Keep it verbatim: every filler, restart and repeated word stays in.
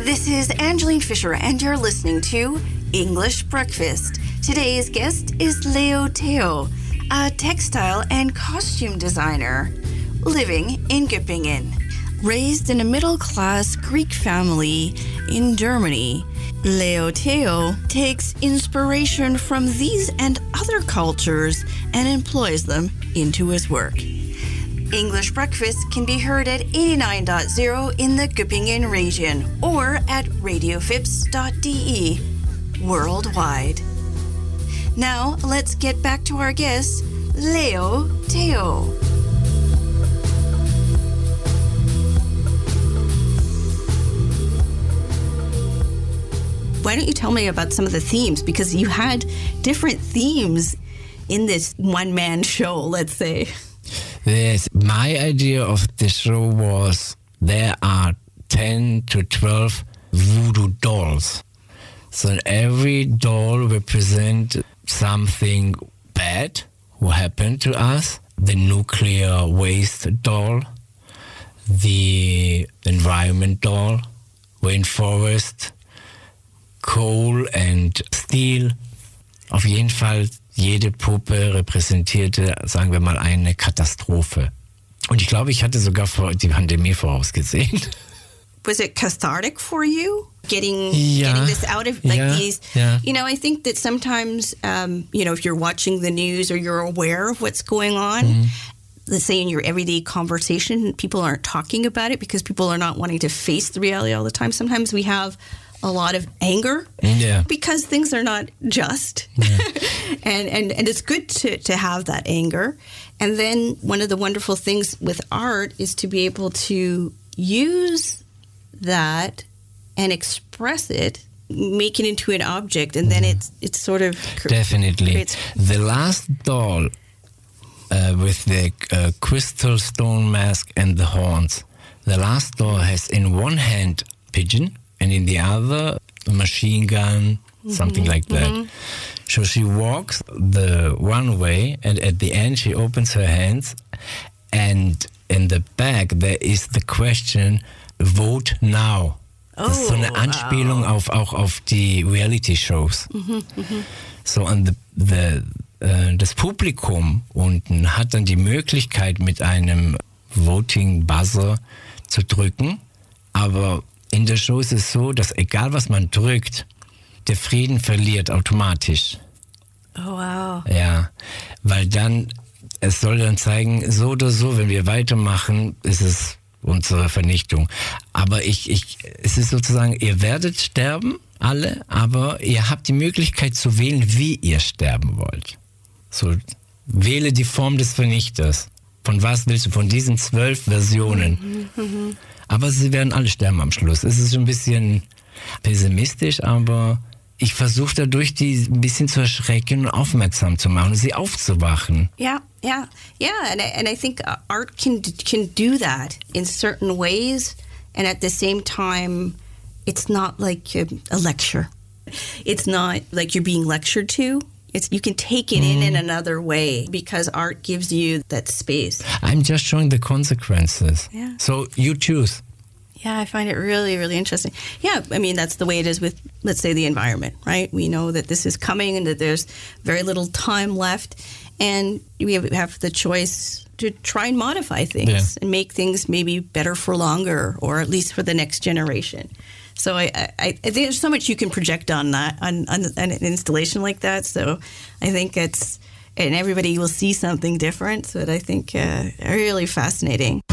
This is Angeline Fisher, and you're listening to English Breakfast. Today's guest is Leo Theo, a textile and costume designer living in Göppingen. Raised in a middle-class Greek family in Germany, Leo Theo takes inspiration from these and other cultures and employs them into his work. English Breakfast can be heard at eighty-nine point zero in the Göppingen region or at radio fips dot d e worldwide. Now, let's get back to our guest, Leo Theo. Why don't you tell me about some of the themes? Because you had different themes in this one-man show, let's say. Yes, my idea of the show was there are ten to twelve voodoo dolls. So every doll represents something bad who happened to us. The nuclear waste doll, the environment doll, rainforest, coal and steel. Auf jeden Fall, jede Puppe repräsentierte, sagen wir mal, eine Katastrophe. Und ich glaube, ich hatte sogar vor, die Pandemie vorausgesehen. Was it cathartic for you? Getting yeah. getting this out of like yeah. these, yeah. you know, I think that sometimes, um, you know, if you're watching the news or you're aware of what's going on, mm. let's say in your everyday conversation, people aren't talking about it because people are not wanting to face the reality all the time. Sometimes we have a lot of anger yeah. because things are not just. Yeah. and, and and it's good to, to have that anger. And then one of the wonderful things with art is to be able to use that and express it, make it into an object, and then it's it's sort of... Definitely. Creates... The last doll uh, with the uh, crystal stone mask and the horns, the last doll has in one hand pigeon, and in the other, a machine gun, mm-hmm. something like that. Mm-hmm. So she walks the one way, and at the end she opens her hands, and in the back there is the question, vote now. Oh, das ist so eine Anspielung wow. auf, auch auf die Reality-Shows. Mhm, mhm. So, und the, the, äh, das Publikum unten hat dann die Möglichkeit, mit einem Voting-Buzzer zu drücken, aber in der Show ist es so, dass egal was man drückt, der Frieden verliert automatisch. Oh, wow. Ja, weil dann, es soll dann zeigen, so oder so, wenn wir weitermachen, ist es unsere Vernichtung. Aber ich, ich, es ist sozusagen, ihr werdet sterben, alle, aber ihr habt die Möglichkeit zu wählen, wie ihr sterben wollt. So, wähle die Form des Vernichters. Von was willst du? Von diesen zwölf Versionen. Mhm, mhm. Aber sie werden alle sterben am Schluss. Es ist ein bisschen pessimistisch, aber ich versuche dadurch, die ein bisschen zu erschrecken und aufmerksam zu machen und sie aufzuwachen. Yeah, yeah, yeah. And I, and I think art can can do that in certain ways, and at the same time, it's not like a, a lecture. It's not like you're being lectured to. It's, you can take it in in another way because art gives you that space. I'm just showing the consequences. Yeah. So you choose. Yeah, I find it really, really interesting. Yeah, I mean, that's the way it is with, let's say, the environment, right? We know that this is coming and that there's very little time left. And we have the choice to try and modify things yeah. and make things maybe better for longer or at least for the next generation. So I, I, I think there's so much you can project on that, on, on an installation like that. So I think it's, and everybody will see something different. So I think uh, really fascinating.